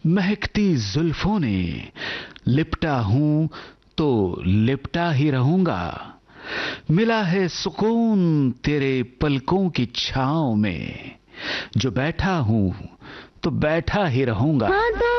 महकती जुल्फों ने लिपटा हूं तो लिपटा ही रहूंगा। मिला है सुकून तेरे पलकों की छांव में, जो बैठा हूं तो बैठा ही रहूंगा।